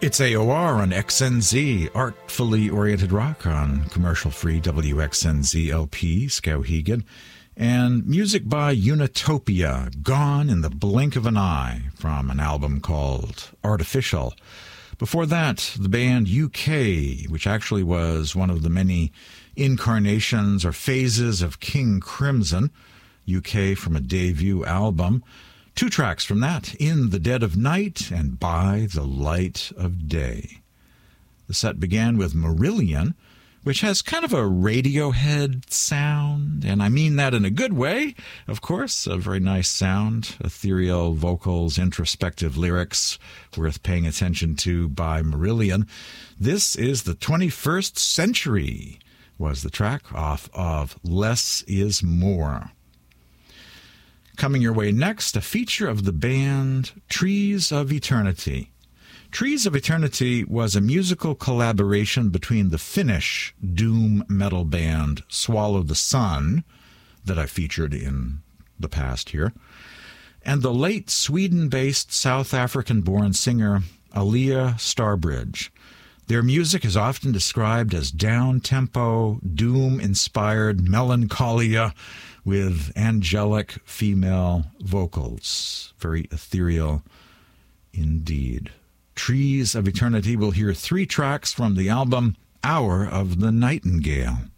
It's AOR on XNZ, artfully oriented rock on commercial-free WXNZ LP, Skowhegan, and music by Unitopia, Gone in the Blink of an Eye, from an album called Artificial. Before that, the band UK, which actually was one of the many incarnations or phases of King Crimson, UK from a debut album. Two tracks from that, In the Dead of Night and By the Light of Day. The set began with Marillion, which has kind of a Radiohead sound, and I mean that in a good way, of course. A very nice sound, ethereal vocals, introspective lyrics, worth paying attention to by Marillion. This is the 21st Century, was the track off of Less is More. Coming your way next, a feature of the band Trees of Eternity. Trees of Eternity was a musical collaboration between the Finnish doom metal band Swallow the Sun, that I featured in the past here, and the late Sweden-based South African-born singer Alia Starbridge. Their music is often described as down-tempo, doom-inspired melancholia with angelic female vocals. Very ethereal indeed. Trees of Eternity will hear three tracks from the album Hour of the Nightingale.